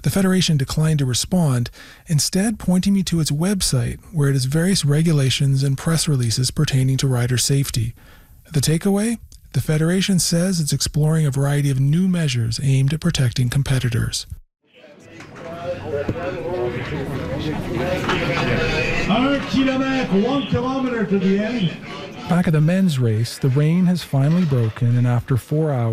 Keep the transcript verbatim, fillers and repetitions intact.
The Federation declined to respond, instead pointing me to its website, where it has various regulations and press releases pertaining to rider safety. The takeaway? The Federation says it's exploring a variety of new measures aimed at protecting competitors. One kilometer to the end. Back at the men's race, the rain has finally broken, and after four hours,